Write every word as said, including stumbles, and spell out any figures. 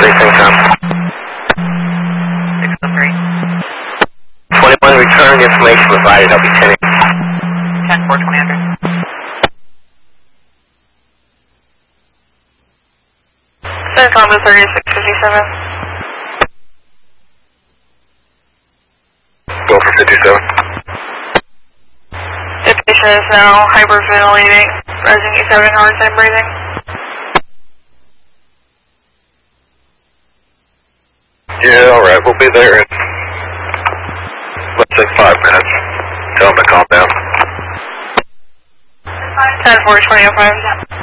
three, same time. six oh three. twenty-one, return information provided, I'll be ten. ten four twenty hundred. San Combo thirty-six fifty-seven. Go for fifty-seven. The patient is now hyperventilating, rising, he's having a hard time breathing. Yeah, alright, we'll be there in, let's say five minutes. Tell him to calm down. ten four twenty oh five.